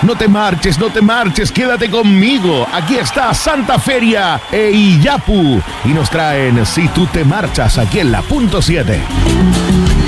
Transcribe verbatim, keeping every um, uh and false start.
no te marches, no te marches, quédate conmigo. Aquí está Santa Feria e Iyapu y nos traen Si tú te marchas aquí en la punto siete.